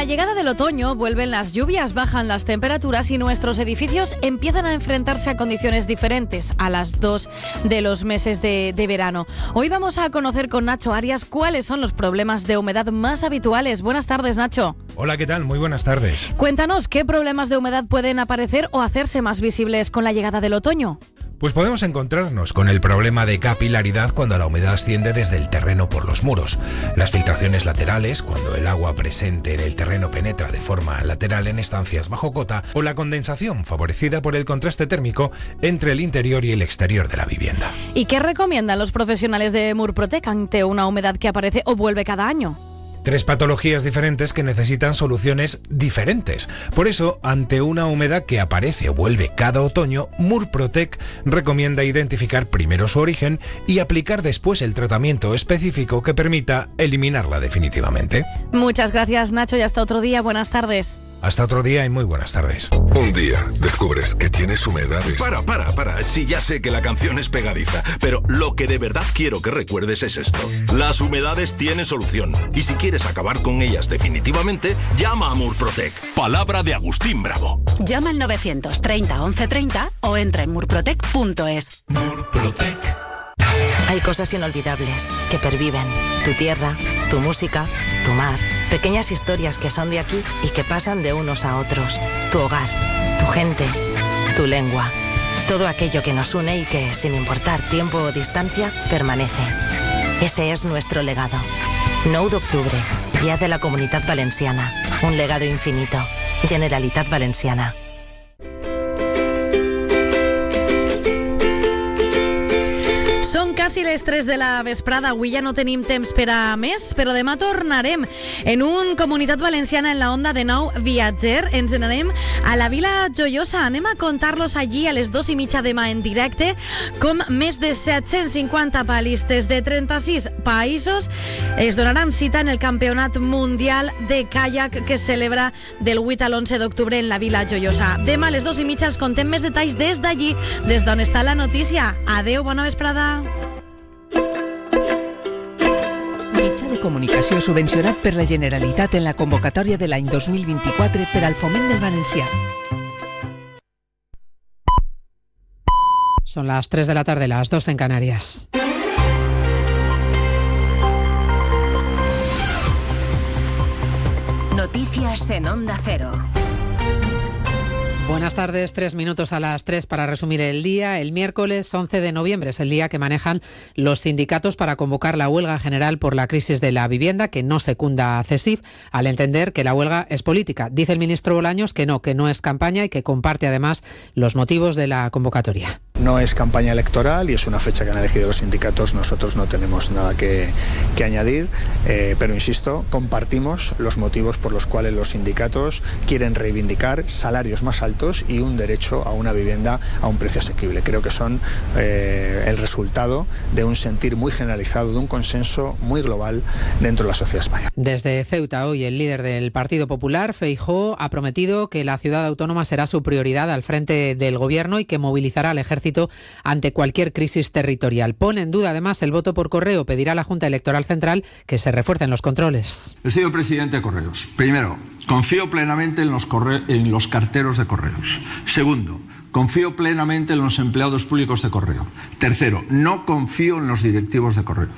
la llegada del otoño vuelven las lluvias, bajan las temperaturas y nuestros edificios empiezan a enfrentarse a condiciones diferentes a las dos de los meses de verano. Hoy vamos a conocer con Nacho Arias cuáles son los problemas de humedad más habituales. Buenas tardes, Nacho. Hola, ¿qué tal? Muy buenas tardes. Cuéntanos, ¿qué problemas de humedad pueden aparecer o hacerse más visibles con la llegada del otoño? Pues podemos encontrarnos con el problema de capilaridad cuando la humedad asciende desde el terreno por los muros, las filtraciones laterales cuando el agua presente en el terreno penetra de forma lateral en estancias bajo cota, o la condensación favorecida por el contraste térmico entre el interior y el exterior de la vivienda. ¿Y qué recomiendan los profesionales de Murprotec ante una humedad que aparece o vuelve cada año? 3 patologías diferentes que necesitan soluciones diferentes. Por eso, ante una humedad que aparece o vuelve cada otoño, Murprotec recomienda identificar primero su origen y aplicar después el tratamiento específico que permita eliminarla definitivamente. Muchas gracias, Nacho, y hasta otro día. Buenas tardes. Hasta otro día y muy buenas tardes. Un día descubres que tienes humedades. Para. Sí, ya sé que la canción es pegadiza, pero lo que de verdad quiero que recuerdes es esto. Las humedades tienen solución. Y si quieres acabar con ellas definitivamente, llama a Murprotec. Palabra de Agustín Bravo. Llama al 930 1130 o entra en murprotec.es. Murprotec. Hay cosas inolvidables que perviven. Tu tierra, tu música, tu mar. Pequeñas historias que son de aquí y que pasan de unos a otros. Tu hogar, tu gente, tu lengua. Todo aquello que nos une y que, sin importar tiempo o distancia, permanece. Ese es nuestro legado. 9 de octubre, Día de la Comunitat Valenciana. Un legado infinito. Generalitat Valenciana. Són quasi les 3 de la vesprada. Avui ja no tenim temps per a més, però demà tornarem en un Comunitat Valenciana en la onda de Nou Viatger. Ens n'anem a la Vila Joiosa. Anem a contar-los allí a les 2:30 demà en directe com més de 750 palistes de 36 països es donaran cita en el Campionat Mundial de Kayak que es celebra del 8 al 11 d'octubre en la Vila Joiosa. Demà a les 2:30 els contem més detalls des d'allí, des d'on està la notícia. Adeu, bona vesprada. Mitjà de comunicació subvencionat per la Generalitat en la convocatòria de l'any 2024 per al foment del valencià. Son las 3 de la tarde, las 2 en Canarias. Noticias en Onda Cero. Buenas tardes, 3 minutos a las 3 para resumir el día. El miércoles 11 de noviembre es el día que manejan los sindicatos para convocar la huelga general por la crisis de la vivienda, que no secunda a CESIF, al entender que la huelga es política. Dice el ministro Bolaños que no es campaña y que comparte además los motivos de la convocatoria. No es campaña electoral y es una fecha que han elegido los sindicatos. Nosotros no tenemos nada que añadir, pero insisto, compartimos los motivos por los cuales los sindicatos quieren reivindicar salarios más altos y un derecho a una vivienda a un precio asequible. Creo que son el resultado de un sentir muy generalizado, de un consenso muy global dentro de la sociedad española. Desde Ceuta, hoy el líder del Partido Popular, Feijóo, ha prometido que la ciudad autónoma será su prioridad al frente del gobierno y que movilizará al ejército ante cualquier crisis territorial. Pone en duda además el voto por correo. Pedirá a la Junta Electoral Central que se refuercen los controles. El señor presidente de Correos. Primero, confío plenamente en los carteros de correos. Segundo, confío plenamente en los empleados públicos de correo. Tercero, no confío en los directivos de correos.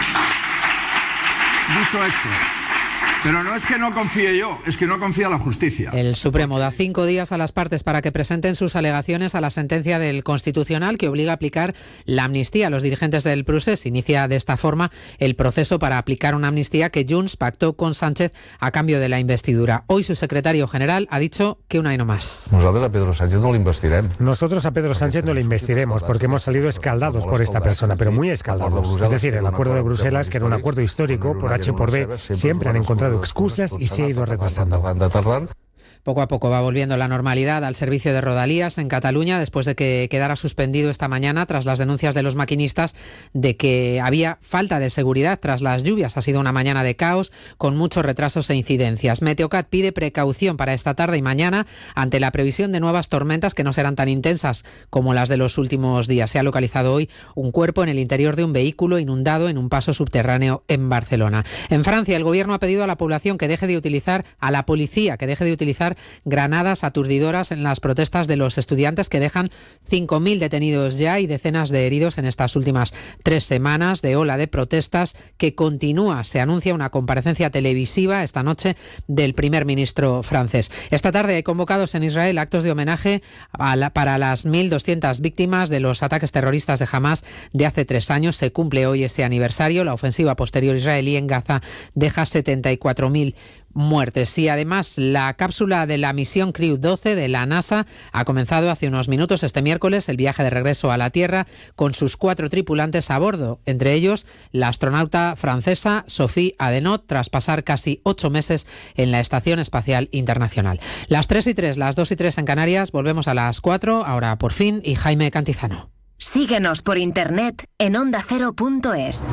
Dicho esto, pero no es que no confíe yo, es que no confía la justicia. El Supremo da 5 días a las partes para que presenten sus alegaciones a la sentencia del Constitucional que obliga a aplicar la amnistía a los dirigentes del Procés. Inicia de esta forma el proceso para aplicar una amnistía que Junts pactó con Sánchez a cambio de la investidura. Hoy su secretario general ha dicho que un año más. Nosotros a Pedro Sánchez no le investiremos. Nosotros a Pedro Sánchez no le investiremos porque hemos salido escaldados por esta persona, pero muy escaldados. Es decir, el acuerdo de Bruselas, que era un acuerdo histórico, por H por B, siempre han encontrado excusas y se ha ido retrasando. Poco a poco va volviendo la normalidad al servicio de Rodalías en Cataluña después de que quedara suspendido esta mañana tras las denuncias de los maquinistas de que había falta de seguridad tras las lluvias. Ha sido una mañana de caos con muchos retrasos e incidencias. Meteocat pide precaución para esta tarde y mañana ante la previsión de nuevas tormentas que no serán tan intensas como las de los últimos días. Se ha localizado hoy un cuerpo en el interior de un vehículo inundado en un paso subterráneo en Barcelona. En Francia, el gobierno ha pedido a la población que deje de utilizar, a la policía que deje de utilizar granadas aturdidoras en las protestas de los estudiantes, que dejan 5.000 detenidos ya y decenas de heridos en estas últimas 3 semanas de ola de protestas que continúa. Se anuncia una comparecencia televisiva esta noche del primer ministro francés. Esta tarde hay convocados en Israel actos de homenaje para las 1.200 víctimas de los ataques terroristas de Hamás de hace 3 años. Se cumple hoy ese aniversario. La ofensiva posterior israelí en Gaza deja 74.000 muertes. Y además la cápsula de la misión Crew 12 de la NASA ha comenzado hace unos minutos este miércoles el viaje de regreso a la Tierra con sus 4 tripulantes a bordo, entre ellos la astronauta francesa Sophie Adenot, tras pasar casi 8 meses en la Estación Espacial Internacional. Las 3:03, las 2:03 en Canarias, volvemos a las 4, ahora por fin, y Jaime Cantizano. Síguenos por internet en ondacero.es.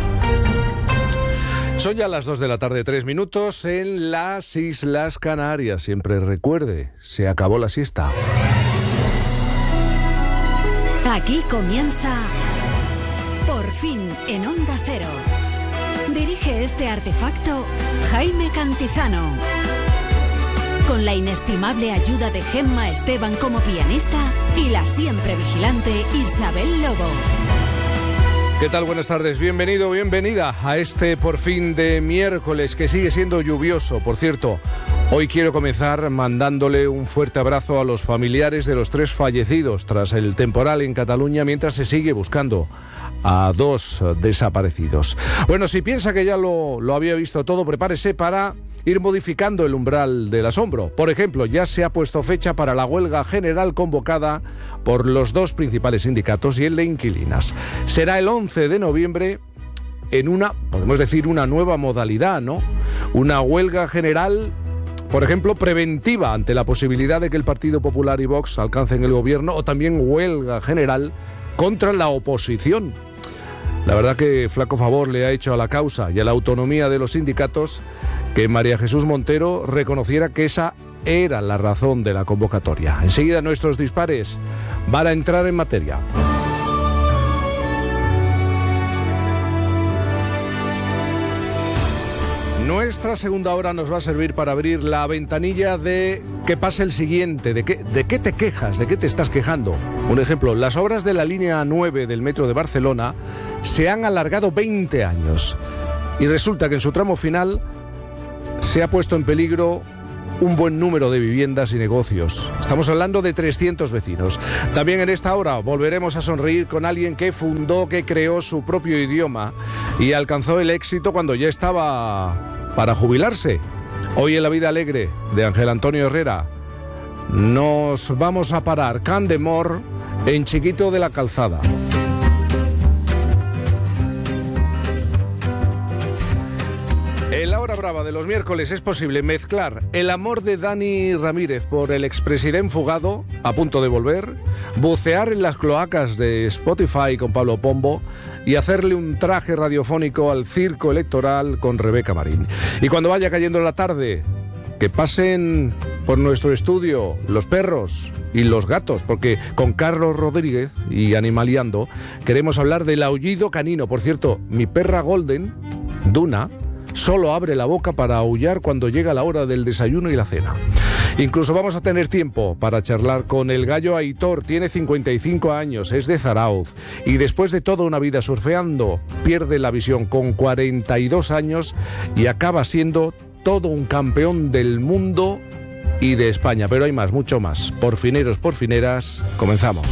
Son ya las 2 de la tarde, 3 minutos en las Islas Canarias. Siempre recuerde, se acabó la siesta. Aquí comienza Por fin en Onda Cero. Dirige este artefacto Jaime Cantizano. Con la inestimable ayuda de Gemma Esteban como pianista y la siempre vigilante Isabel Lobo. ¿Qué tal? Buenas tardes. Bienvenido, bienvenida a este Por fin de miércoles, que sigue siendo lluvioso. Por cierto, hoy quiero comenzar mandándole un fuerte abrazo a los familiares de los 3 fallecidos tras el temporal en Cataluña, mientras se sigue buscando a 2 desaparecidos. Bueno, si piensa que ya lo había visto todo, prepárese para ir modificando el umbral del asombro. Por ejemplo, ya se ha puesto fecha para la huelga general convocada por los 2 principales sindicatos y el de inquilinas. Será el 11 de noviembre en podemos decir, una nueva modalidad, ¿no? Una huelga general, por ejemplo, preventiva ante la posibilidad de que el Partido Popular y Vox alcancen el gobierno, o también huelga general contra la oposición. La verdad que flaco favor le ha hecho a la causa y a la autonomía de los sindicatos que María Jesús Montero reconociera que esa era la razón de la convocatoria. Enseguida nuestros dispares van a entrar en materia. Nuestra segunda hora nos va a servir para abrir la ventanilla de que pase el siguiente. ¿De qué te quejas? ¿De qué te estás quejando? Un ejemplo, las obras de la línea 9 del metro de Barcelona se han alargado 20 años y resulta que en su tramo final se ha puesto en peligro un buen número de viviendas y negocios. Estamos hablando de 300 vecinos. También en esta hora volveremos a sonreír con alguien que fundó, que creó su propio idioma y alcanzó el éxito cuando ya estaba para jubilarse. Hoy en La Vida Alegre de Ángel Antonio Herrera nos vamos a parar Can de Mor en Chiquito de la Calzada. En la hora brava de los miércoles es posible mezclar el amor de Dani Ramírez por el expresidente fugado, a punto de volver, bucear en las cloacas de Spotify con Pablo Pombo y hacerle un traje radiofónico al circo electoral con Rebeca Marín. Y cuando vaya cayendo la tarde, que pasen por nuestro estudio los perros y los gatos, porque con Carlos Rodríguez y Animaliando queremos hablar del aullido canino. Por cierto, mi perra Golden, Duna, solo abre la boca para aullar cuando llega la hora del desayuno y la cena. Incluso vamos a tener tiempo para charlar con el gallo Aitor. Tiene 55 años, es de Zarauz y después de toda una vida surfeando pierde la visión con 42 años y acaba siendo todo un campeón del mundo y de España. Pero hay más, mucho más. Por fineros, por fineras, comenzamos.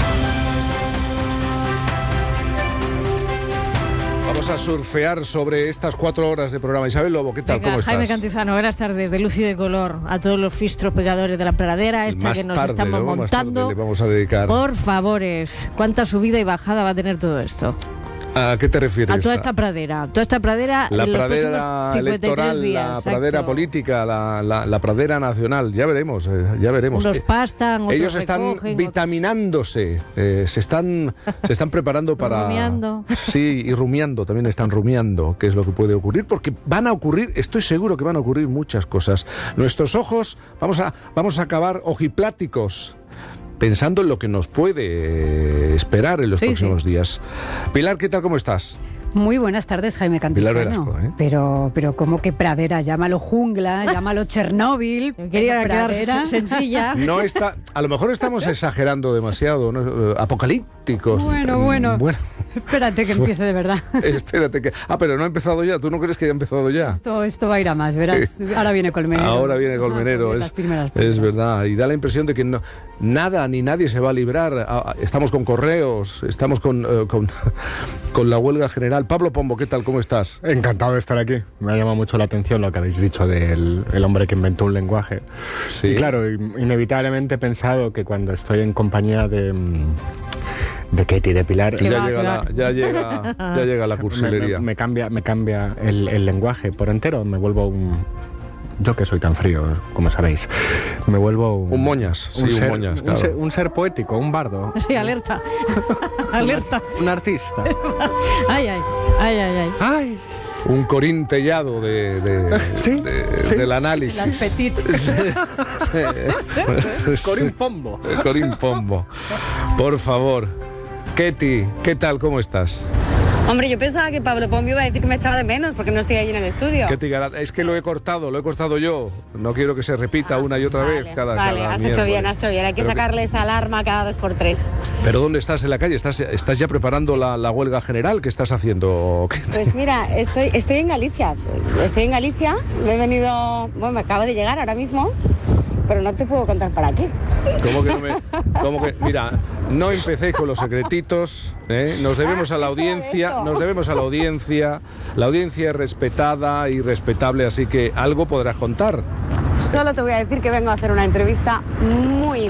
Vamos a surfear sobre estas 4 horas de programa. Isabel Lobo, ¿qué tal? Venga, ¿Cómo Jaime estás? Cantizano, buenas tardes, de luz y de color a todos los fistros pegadores de la pradera esta que nos estamos montando. Le vamos a dedicar. Por favores, ¿cuánta subida y bajada va a tener todo esto? ¿A qué te refieres? A toda esta pradera. La en los pradera próximos 53 electoral, días, la pradera política, la pradera nacional. Ya veremos. Unos pastan, otros ellos están recogen, vitaminándose, se están preparando para... Rumiando. Sí, y rumiando, también están rumiando qué es lo que puede ocurrir, porque van a ocurrir, estoy seguro que van a ocurrir muchas cosas. Nuestros ojos, vamos a acabar ojipláticos, pensando en lo que nos puede esperar en los próximos días. Pilar, ¿qué tal? ¿Cómo estás? Muy buenas tardes, Jaime Cantizano. Pilar Velasco, ¿eh? Pero ¿cómo que pradera? Llámalo jungla, llámalo Chernóbil. Quería quedar sencilla. No está, a lo mejor estamos exagerando demasiado, ¿no? Apocalípticos. Bueno. Espérate que empiece de verdad. Espérate que... pero no ha empezado ya. ¿Tú no crees que haya empezado ya? Esto va a ir a más, verás. Ahora viene Colmenero. Ahora viene Colmenero, es verdad. Y da la impresión de que nada ni nadie se va a librar. Estamos con correos, estamos con la huelga general. Pablo Pombo, ¿qué tal? ¿Cómo estás? Encantado de estar aquí. Me ha llamado mucho la atención lo que habéis dicho del hombre que inventó un lenguaje. Sí. Y claro, inevitablemente he pensado que cuando estoy en compañía de Ketty, de Pilar... Ya llega la cursilería. Me cambia el lenguaje por entero. Me vuelvo yo que soy tan frío, como sabéis, me vuelvo un moñas, claro. Un ser poético, un bardo. Sí, alerta. Alerta. Un artista. Ay. Un corín tellado del análisis. Las petit. Corín Pombo. Corín Pombo. Por favor. Ketty, ¿qué tal? ¿Cómo estás? Hombre, yo pensaba que Pablo Pombo iba a decir que me echaba de menos porque no estoy allí en el estudio. Es que lo he cortado yo. No quiero que se repita una y otra vez cada has hecho bien. Hay que sacarle esa alarma cada 2x3. ¿Pero dónde estás en la calle? ¿Estás ya preparando la huelga general? ¿Qué estás haciendo? Pues mira, estoy en Galicia. Me he venido... Bueno, me acabo de llegar ahora mismo, pero no te puedo contar para qué. ¿Cómo que? Mira, no empecéis con los secretitos, ¿eh? Nos debemos a la audiencia, la audiencia es respetada y respetable, así que algo podrás contar. Solo te voy a decir que vengo a hacer una entrevista muy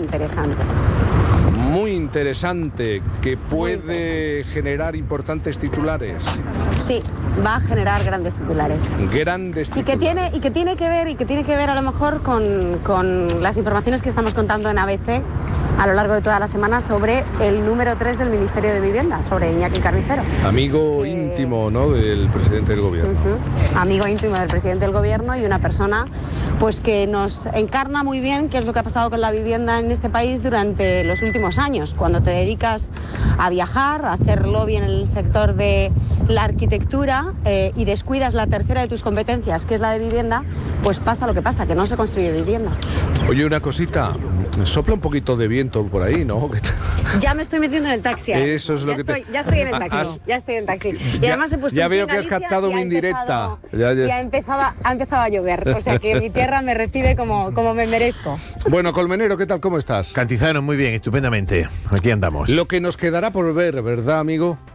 interesante, que puede generar importantes titulares. Sí, va a generar grandes titulares. Y que tiene que ver a lo mejor con las informaciones que estamos contando en ABC a lo largo de toda la semana sobre el número 3 del Ministerio de Vivienda, sobre Iñaki Carnicero. Amigo íntimo, ¿no?, del presidente del gobierno. Amigo íntimo del presidente del gobierno y una persona pues que nos encarna muy bien qué es lo que ha pasado con la vivienda en este país durante los últimos años. Cuando te dedicas a viajar, a hacer lobby en el sector de la arquitectura y descuidas la tercera de tus competencias, que es la de vivienda, pues pasa lo que pasa, que no se construye vivienda. Oye, una cosita, sopla un poquito de viento por ahí, ¿no? Ya me estoy metiendo en el taxi. Eso es lo que ya estoy en el taxi. Y además he puesto ya veo que has captado una indirecta. Y ha empezado a llover, o sea que mi tierra me recibe como me merezco. Bueno, Colmenero, ¿qué tal? ¿Cómo estás? Cantizano, muy bien, estupendamente. Aquí andamos. Lo que nos quedará por ver, ¿verdad, amigo?